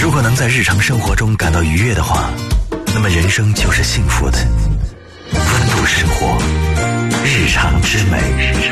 如果能在日常生活中感到愉悦的话，那么人生就是幸福的。温度生活，日常之美。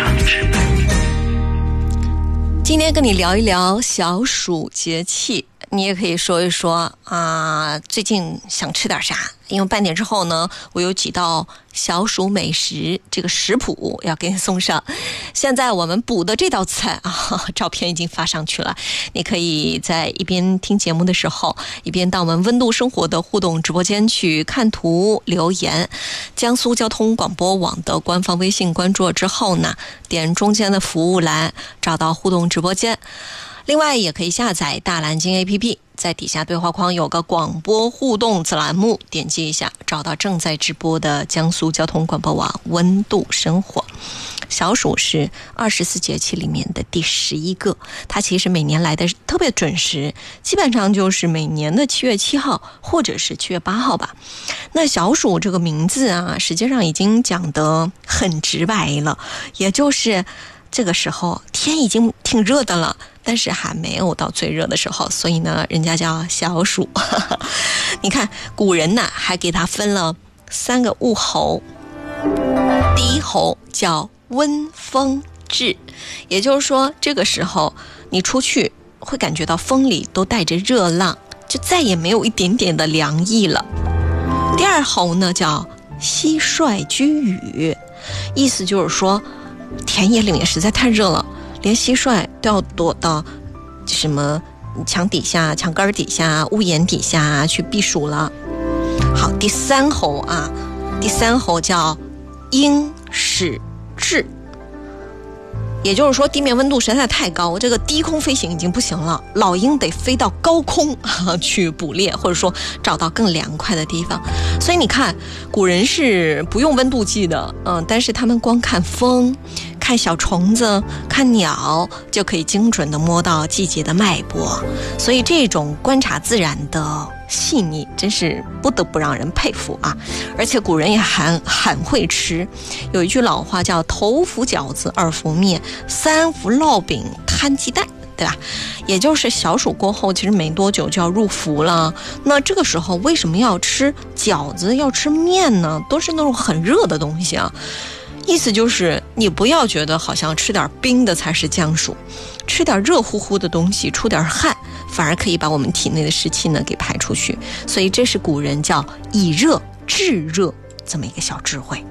今天跟你聊一聊小暑节气，你也可以说一说最近想吃点啥？因为半点之后呢，我有几道小暑美食这个食谱要给你送上。现在我们补的这道菜照片已经发上去了，你可以在一边听节目的时候，一边到我们温度生活的互动直播间去看图留言。江苏交通广播网的官方微信关注之后呢，点中间的服务栏找到互动直播间。另外也可以下载大蓝鲸 APP， 在底下对话框有个广播互动子栏目，点击一下找到正在直播的江苏交通广播网温度生活。小暑是24节气里面的第11个，它其实每年来的特别准时，基本上就是每年的7月7号或者是7月8号吧。那小暑这个名字实际上已经讲得很直白了，也就是这个时候天已经挺热的了，但是还没有到最热的时候，所以呢人家叫小暑。你看古人呢还给它分了3个物候，第一候叫温风至，也就是说这个时候你出去会感觉到风里都带着热浪，就再也没有一点点的凉意了。第二候呢叫蟋蟀居雨，意思就是说田野里面实在太热了，连蟋蟀都要躲到什么墙底下、墙根底下、屋檐底下去避暑了。好，第三候叫鹰始至，也就是说地面温度实在太高，这个低空飞行已经不行了，老鹰得飞到高空去捕猎，或者说找到更凉快的地方。所以你看古人是不用温度计的，但是他们光看风、看小虫子、看鸟就可以精准地摸到季节的脉搏，所以这种观察自然的细腻真是不得不让人佩服啊！而且古人也很会吃，有一句老话叫头伏饺子二伏面三伏烙饼摊鸡蛋，对吧？也就是小暑过后其实没多久就要入伏了，那这个时候为什么要吃饺子要吃面呢？都是那种很热的东西啊。意思就是你不要觉得好像吃点冰的才是降暑，吃点热乎乎的东西出点汗反而可以把我们体内的湿气呢给排出去，所以这是古人叫以热制热这么一个小智慧。